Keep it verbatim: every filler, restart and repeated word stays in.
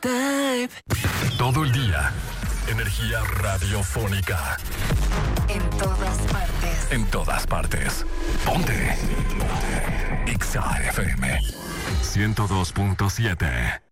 Type. Todo el día. Energía radiofónica. En todas partes. En todas partes. Ponte. Ponte. X A F M ciento dos punto siete.